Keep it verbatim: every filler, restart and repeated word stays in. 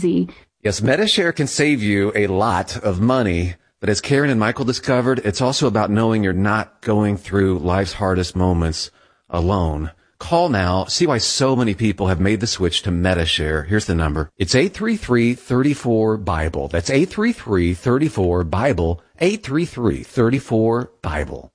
easy. Yes, Medi-Share can save you a lot of money, but as Karen and Michael discovered, it's also about knowing you're not going through life's hardest moments alone. Call now. See why so many people have made the switch to Medi-Share. Here's the number. It's eight three three, three four, Bible. That's eight three three, three four, Bible, eight three three, three four, Bible.